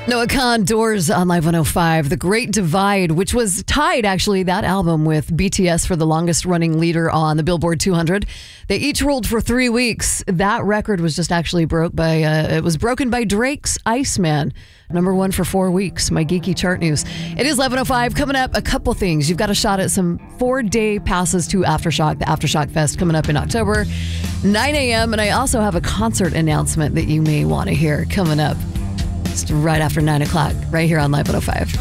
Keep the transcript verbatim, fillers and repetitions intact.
Noah Khan, Doors on Live one oh five. The Great Divide, which was tied, actually, that album with B T S for the longest running leader on the Billboard two hundred. They each ruled for three weeks. That record was just actually broke by, uh, it was broken by Drake's Iceman. Number one for four weeks. My geeky chart news. It is eleven oh five. Coming up, a couple things. You've got a shot at some four-day passes to Aftershock, the Aftershock Fest coming up in October, nine a.m. And I also have a concert announcement that you may want to hear coming up. It's right after nine o'clock, right here on Live one oh five.